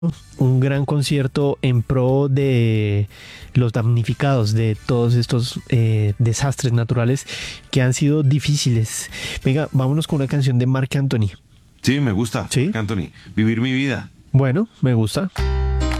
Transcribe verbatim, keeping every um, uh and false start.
un gran concierto en pro de los damnificados de todos estos eh, desastres naturales que han sido difíciles. Venga, vámonos con una canción de Marc Anthony. Sí, me gusta. ¿Sí? Anthony, vivir mi vida. Bueno, me gusta.